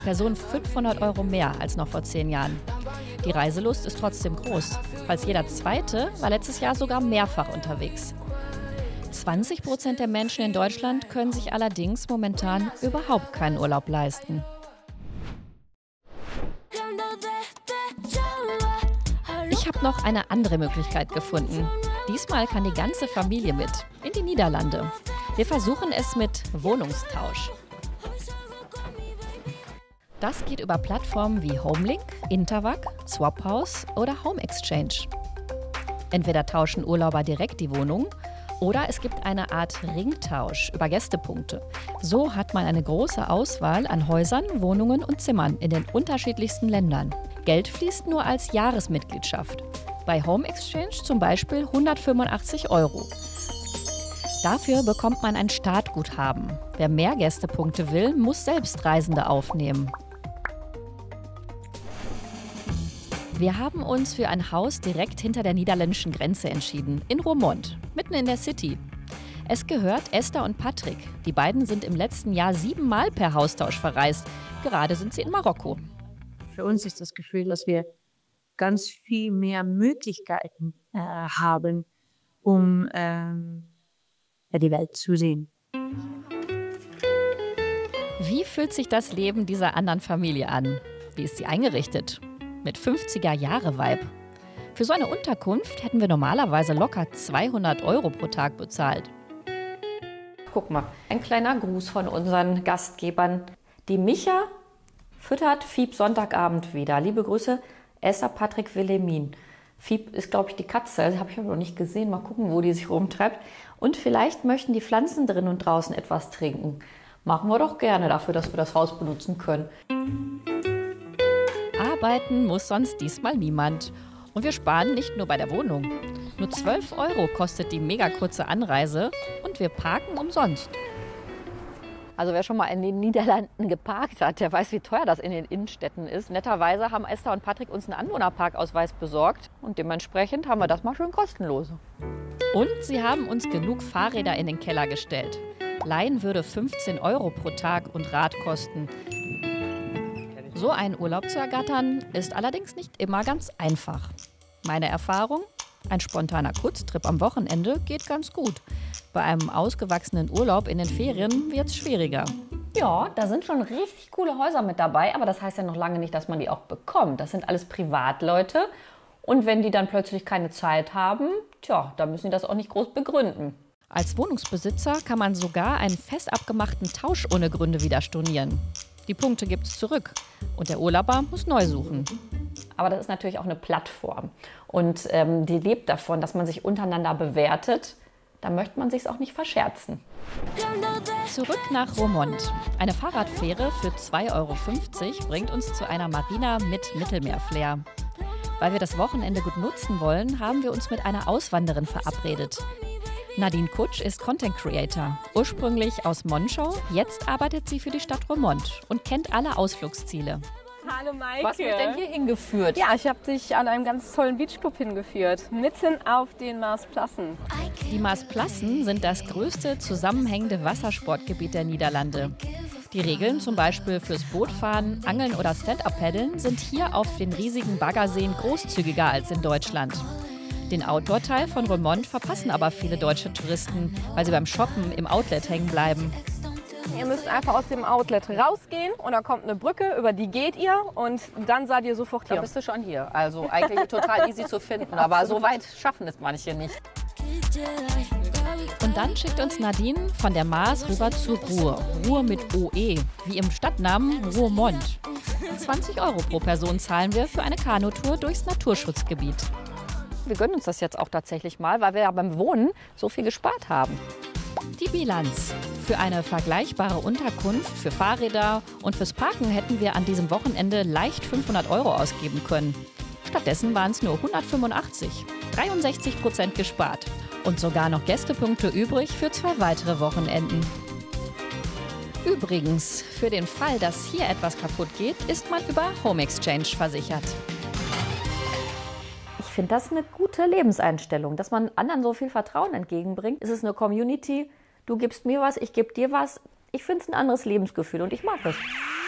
Person 500 € mehr als noch vor 10 Jahren. Die Reiselust ist trotzdem groß. Fast jeder Zweite war letztes Jahr sogar mehrfach unterwegs. 20% der Menschen in Deutschland können sich allerdings momentan überhaupt keinen Urlaub leisten. Ich habe noch eine andere Möglichkeit gefunden. Diesmal kann die ganze Familie mit in die Niederlande. Wir versuchen es mit Wohnungstausch. Das geht über Plattformen wie Homelink, Intervag, Swaphouse oder Home Exchange. Entweder tauschen Urlauber direkt die Wohnung oder es gibt eine Art Ringtausch über Gästepunkte. So hat man eine große Auswahl an Häusern, Wohnungen und Zimmern in den unterschiedlichsten Ländern. Geld fließt nur als Jahresmitgliedschaft. Bei Home Exchange zum Beispiel 185 €. Dafür bekommt man ein Startguthaben. Wer mehr Gästepunkte will, muss selbst Reisende aufnehmen. Wir haben uns für ein Haus direkt hinter der niederländischen Grenze entschieden, in Roermond, mitten in der City. Es gehört Esther und Patrick. Die beiden sind im letzten Jahr 7-mal per Haustausch verreist. Gerade sind sie in Marokko. Für uns ist das Gefühl, dass wir ganz viel mehr Möglichkeiten haben, um die Welt zu sehen. Wie fühlt sich das Leben dieser anderen Familie an? Wie ist sie eingerichtet? Mit 50er-Jahre-Vibe. Für so eine Unterkunft hätten wir normalerweise locker 200 € pro Tag bezahlt. Guck mal, ein kleiner Gruß von unseren Gastgebern. Die Micha füttert Fieb Sonntagabend wieder. Liebe Grüße, Esther, Patrick, Wilhelmin. Fieb ist, glaube ich, die Katze. Das habe ich aber noch nicht gesehen. Mal gucken, wo die sich rumtreibt. Und vielleicht möchten die Pflanzen drin und draußen etwas trinken. Machen wir doch gerne dafür, dass wir das Haus benutzen können. Arbeiten muss sonst diesmal niemand. Und wir sparen nicht nur bei der Wohnung. Nur 12 € kostet die mega kurze Anreise und wir parken umsonst. Also wer schon mal in den Niederlanden geparkt hat, der weiß, wie teuer das in den Innenstädten ist. Netterweise haben Esther und Patrick uns einen Anwohnerparkausweis besorgt und dementsprechend haben wir das mal schön kostenlos. Und sie haben uns genug Fahrräder in den Keller gestellt. Leihen würde 15 € pro Tag und Rad kosten. So einen Urlaub zu ergattern, ist allerdings nicht immer ganz einfach. Meine Erfahrung? Ein spontaner Kurztrip am Wochenende geht ganz gut. Bei einem ausgewachsenen Urlaub in den Ferien wird es schwieriger. Ja, da sind schon richtig coole Häuser mit dabei, aber das heißt ja noch lange nicht, dass man die auch bekommt. Das sind alles Privatleute und wenn die dann plötzlich keine Zeit haben, dann müssen die das auch nicht groß begründen. Als Wohnungsbesitzer kann man sogar einen fest abgemachten Tausch ohne Gründe wieder stornieren. Die Punkte gibt es zurück und der Urlauber muss neu suchen. Aber das ist natürlich auch eine Plattform und die lebt davon, dass man sich untereinander bewertet. Da möchte man sich auch nicht verscherzen. Zurück nach Roermond. Eine Fahrradfähre für 2,50 € bringt uns zu einer Marina mit Mittelmeerflair. Weil wir das Wochenende gut nutzen wollen, haben wir uns mit einer Auswanderin verabredet. Nadine Kutsch ist Content Creator, ursprünglich aus Monschau. Jetzt arbeitet sie für die Stadt Roermond und kennt alle Ausflugsziele. Hallo Maike. Was wird denn hier hingeführt? Ja, ich habe dich an einem ganz tollen Beachclub hingeführt, mitten auf den Maasplassen. Die Maasplassen sind das größte zusammenhängende Wassersportgebiet der Niederlande. Die Regeln, zum Beispiel fürs Bootfahren, Angeln oder Stand-Up-Paddeln, sind hier auf den riesigen Baggerseen großzügiger als in Deutschland. Den Outdoor-Teil von Roermond verpassen aber viele deutsche Touristen, weil sie beim Shoppen im Outlet hängen bleiben. Ihr müsst einfach aus dem Outlet rausgehen und da kommt eine Brücke, über die geht ihr und dann seid ihr sofort hier. Da bist du schon hier. Also eigentlich total easy zu finden, aber so weit schaffen es manche nicht. Und dann schickt uns Nadine von der Maas rüber zur Ruhr. Ruhr mit OE, wie im Stadtnamen Roermond. 20 € pro Person zahlen wir für eine Kanutour durchs Naturschutzgebiet. Wir gönnen uns das jetzt auch tatsächlich mal, weil wir ja beim Wohnen so viel gespart haben. Die Bilanz. Für eine vergleichbare Unterkunft, für Fahrräder und fürs Parken hätten wir an diesem Wochenende leicht 500 € ausgeben können. Stattdessen waren es nur 185. 63% gespart. Und sogar noch Gästepunkte übrig für 2 weitere Wochenenden. Übrigens, für den Fall, dass hier etwas kaputt geht, ist man über Home Exchange versichert. Ich finde das eine gute Lebenseinstellung, dass man anderen so viel Vertrauen entgegenbringt. Es ist eine Community, du gibst mir was, ich gebe dir was. Ich finde es ein anderes Lebensgefühl und ich mag es.